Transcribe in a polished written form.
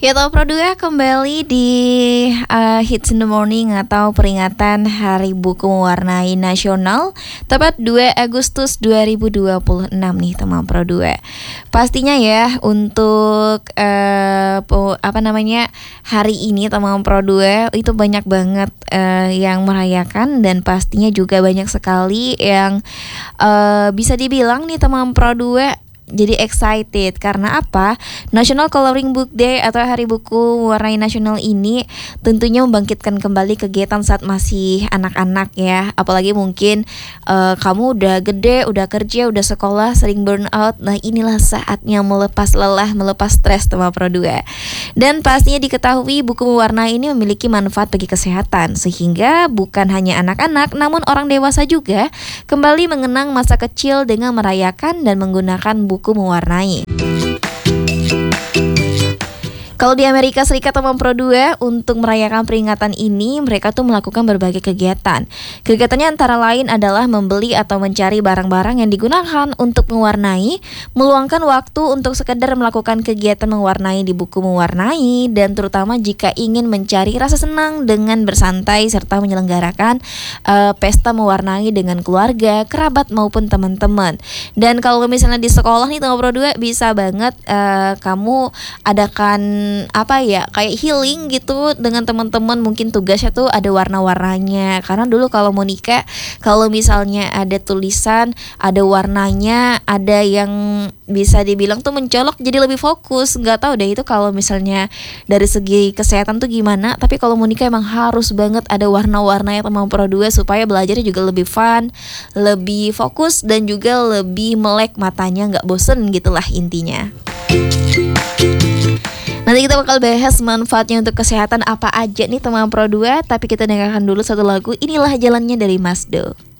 Kita Pro 2 kembali di Hits in the Morning atau peringatan Hari Buku Mewarnai Nasional, tepat 2 Agustus 2026 nih teman Pro 2. Pastinya ya untuk hari ini teman Pro 2 itu banyak banget yang merayakan, dan pastinya juga banyak sekali yang bisa dibilang nih teman Pro 2 jadi excited. Karena apa? National Coloring Book Day atau Hari Buku Mewarnai Nasional ini tentunya membangkitkan kembali kegiatan saat masih anak-anak ya. Apalagi mungkin kamu udah gede, udah kerja, udah sekolah, sering burn out. Nah, inilah saatnya melepas lelah, melepas stres teman Pro 2. Dan pastinya diketahui buku mewarnai ini memiliki manfaat bagi kesehatan, sehingga bukan hanya anak-anak namun orang dewasa juga kembali mengenang masa kecil dengan merayakan dan menggunakan buku mewarnai. Kalau di Amerika Serikat teman Pro 2, untuk merayakan peringatan ini mereka tuh melakukan berbagai kegiatan. Kegiatannya antara lain adalah membeli atau mencari barang-barang yang digunakan untuk mewarnai, meluangkan waktu untuk sekedar melakukan kegiatan mewarnai di buku mewarnai, dan terutama jika ingin mencari rasa senang dengan bersantai serta menyelenggarakan pesta mewarnai dengan keluarga, kerabat maupun teman-teman. Dan kalau misalnya di sekolah nih teman Pro 2, bisa banget kamu adakan kayak healing gitu dengan teman-teman. Mungkin tugasnya tuh ada warna-warnanya, karena dulu kalau mau nikah, kalau misalnya ada tulisan, ada warnanya, ada yang bisa dibilang tuh mencolok jadi lebih fokus. Nggak tahu deh itu kalau misalnya dari segi kesehatan tuh gimana, tapi kalau mau nikah emang harus banget ada warna-warnanya teman Pro 2 supaya belajarnya juga lebih fun, lebih fokus, dan juga lebih melek matanya, nggak bosen gitulah intinya. Nanti kita bakal bahas manfaatnya untuk kesehatan apa aja nih teman Pro 2, tapi kita dengarkan dulu satu lagu. Inilah Jalannya dari Mas Do.